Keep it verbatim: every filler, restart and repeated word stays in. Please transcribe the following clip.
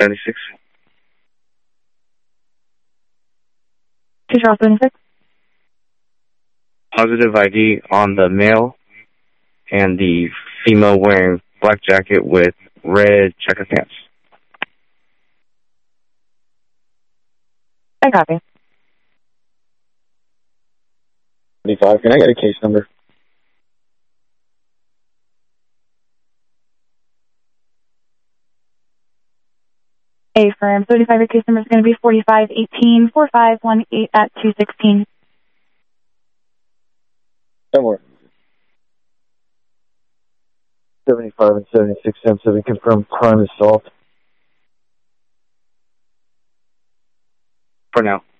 seventy-six. Control seventy-six. Positive I D on the male and the female wearing black jacket with red checker pants. I copy. seventy-five, can I get a case number? A firm thirty-five, your case number is going to be forty-five eighteen four five one eight at two sixteen. Don't worry. seventy-five and seventy-six, M seven, confirmed crime assault. For now.